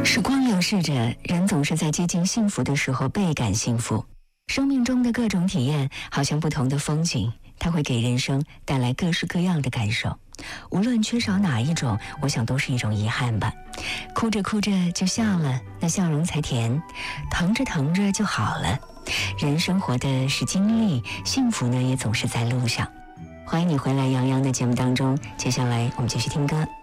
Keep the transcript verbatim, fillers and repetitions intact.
时光流逝着，人总是在接近幸福的时候倍感幸福。生命中的各种体验，好像不同的风景，它会给人生带来各式各样的感受。无论缺少哪一种，我想都是一种遗憾吧。哭着哭着就笑了，那笑容才甜；疼着疼着就好了。人生活的是经历，幸福呢也总是在路上。欢迎你回来杨洋的节目当中，接下来我们继续听歌。